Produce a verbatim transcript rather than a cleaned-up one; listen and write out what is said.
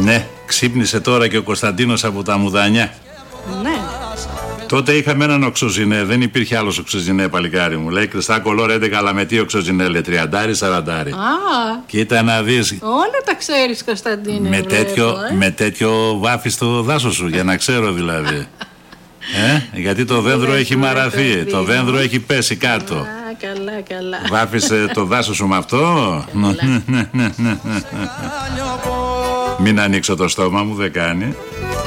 Ναι, ξύπνησε τώρα και ο Κωνσταντίνος από τα Μουδανιά. Ναι. Τότε είχαμε έναν οξοζινέ, δεν υπήρχε άλλος οξοζινέ, παλικάρι μου. Λέει Κριστά Κολόρ έντεκα, αλλά με τι οξοζινέ, λέει τριαντάρι, σαραντάρι. Α, κοίτα να δεις. όλα τα ξέρεις, Κωνσταντίνε. Με, βλέπω, τέτοιο, ε. με τέτοιο βάφει στο δάσος σου, για να ξέρω δηλαδή. Ε, γιατί το δέντρο έχει μαραθεί, το δέντρο έχει πέσει κάτω. Α, καλά, καλά. Βάφησε το δάσος σου με αυτό. Μην ανοίξω το στόμα μου, δεν κάνει.